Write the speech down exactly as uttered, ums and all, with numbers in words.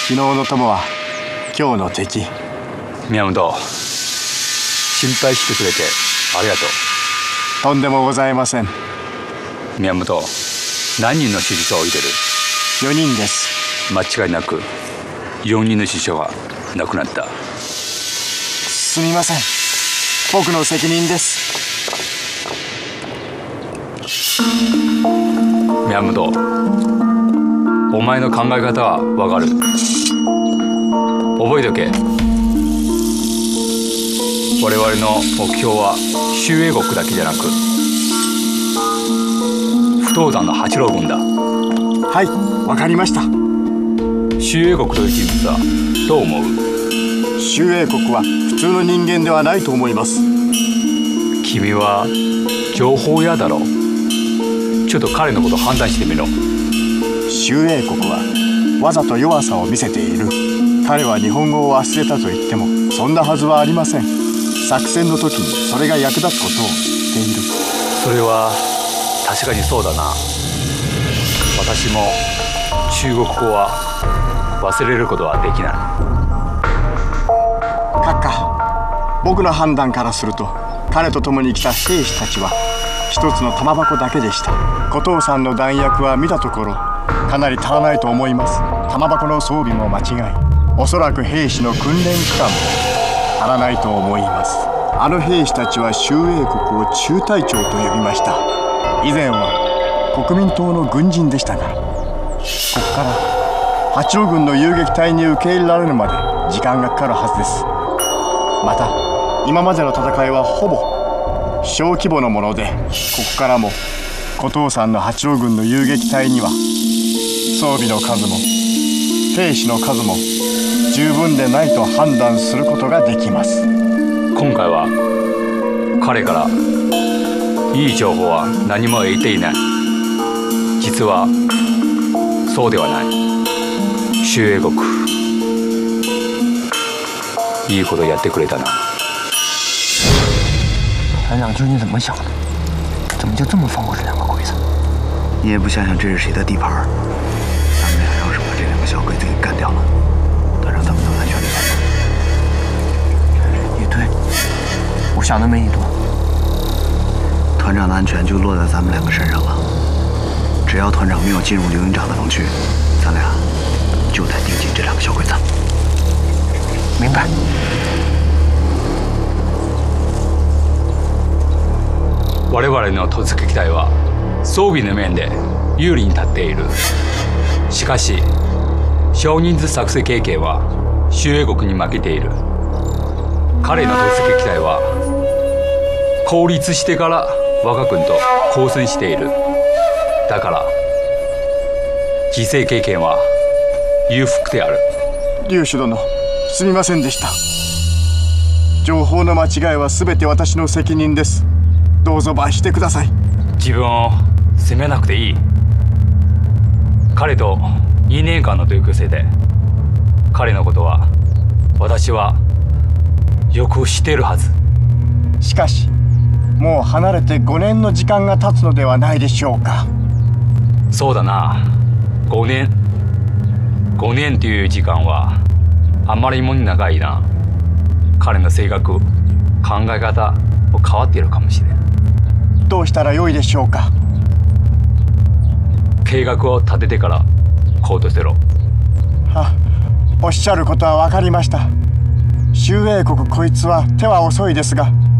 昨日の友は今日の敵。 宮本、心配してくれてありがとう。 とんでもございません。 宮本、何人の死者を置いてる？ よにんです。 間違いなくよにんの死者が亡くなった。 すみません、僕の責任です。 宮本、お前の考え方はわかる。覚えとけ。我々の目標は周英国だけじゃなく不動山の八郎軍だ。 はい、わかりました。 周英国という人物はどう思う？ 周英国は普通の人間ではないと思います。 君は情報屋だろう。ちょっと彼のこと判断してみろ。 周英国はわざと弱さを見せている。彼は日本語を忘れたと言ってもそんなはずはありません。作戦の時にそれが役立つことを知っている。 それは確かにそうだな。私も中国語は忘れることはできない。 閣下、僕の判断からすると彼と共に来た兵士たちは一つの玉箱だけでした。古藤さんの弾薬は見たところかなり足らないと思います。玉箱の装備も間違い、おそらく兵士の訓練期間も足らないと思います。あの兵士たちは周英国を中隊長と呼びました。以前は国民党の軍人でしたが、ここから八郎軍の遊撃隊に受け入れられるまで時間がかかるはずです。また今までの戦いはほぼ小規模のもので、ここからも古藤さんの八郎軍の遊撃隊には装備の数も兵士の数も十分でないと判断することができます。 今回は彼からいい情報は何も得ていない。実はそうではない。周英国、いいことやってくれたな。 团长究竟怎么想的？怎么就这么放过这两个鬼子？ 你也不想想这是谁的地盘，咱们俩要是把这两个小鬼子给干掉了，团长他们能安全离开吗？ 也对，我想的没你多。 团长的安全就落在咱们两个身上了。只要团长没有进入刘营长的城区，咱俩就得盯紧这两个小鬼子。 明白。 我々の突撃隊は装備の面で有利に立っている。しかし少人数作戦経験は周英国に負けている。彼の突撃隊は孤立してから我が軍と交戦している。だから犠牲経験は裕福である。 劉主殿、すみませんでした。情報の間違いは全て私の責任です。どうぞ罰してください。 自分を責めなくていい。彼とにねんかんの同級生で、彼のことは私はよく知っているはず。 しかしもう離れてごねんの時間が経つのではないでしょうか。 そうだな、ごねん。ごねんという時間はあまりにも長いな。彼の性格、考え方も変わっているかもしれない。 どうしたらよいでしょうか。 計画を立ててから行動せろ。 は、おっしゃることは分かりました。周英国こいつは手は遅いですが